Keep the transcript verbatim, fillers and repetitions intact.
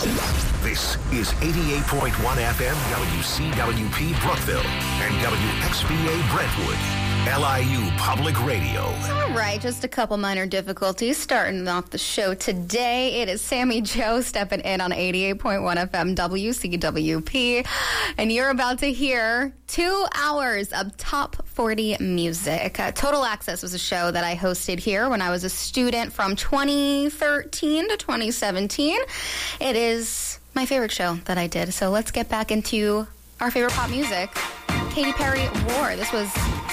This is eighty-eight point one F M W C W P Brookville and W X B A Brentwood, L I U Public Radio. All right, just a couple minor difficulties starting off the show today. It is Sammy Joe stepping in on eighty-eight point one F M W C W P, and you're about to hear two hours of top forty music. Uh, Total Access was a show that I hosted here when I was a student from twenty thirteen to twenty seventeen. It is my favorite show that I did, so let's get back into our favorite pop music. Katy Perry, Roar. This was